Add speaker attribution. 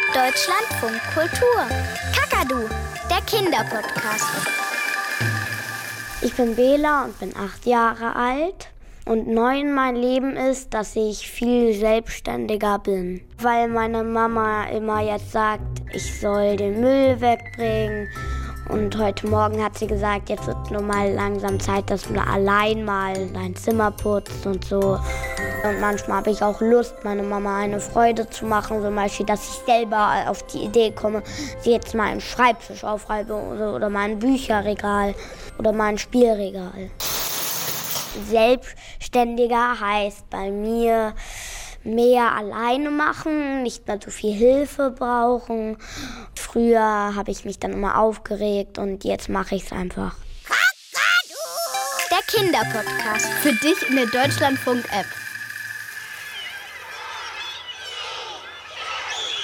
Speaker 1: Deutschlandfunk Kultur. Kakadu, der Kinderpodcast.
Speaker 2: Ich bin Bela und bin 8 Jahre alt. Und neu in meinem Leben ist, dass ich viel selbstständiger bin. Weil meine Mama immer jetzt sagt, ich soll den Müll wegbringen. Und heute Morgen hat sie gesagt, jetzt wird nur mal langsam Zeit, dass du allein mal dein Zimmer putzt und so. Und manchmal habe ich auch Lust, meiner Mama eine Freude zu machen. Zum Beispiel, dass ich selber auf die Idee komme, sie jetzt mal einen Schreibtisch aufreibe oder mal ein Bücherregal oder mal ein Spielregal. Selbstständiger heißt bei mir mehr alleine machen, nicht mehr so viel Hilfe brauchen. Früher habe ich mich dann immer aufgeregt und jetzt mache ich es einfach.
Speaker 1: Der Kinderpodcast.
Speaker 3: Für dich in der Deutschlandfunk-App.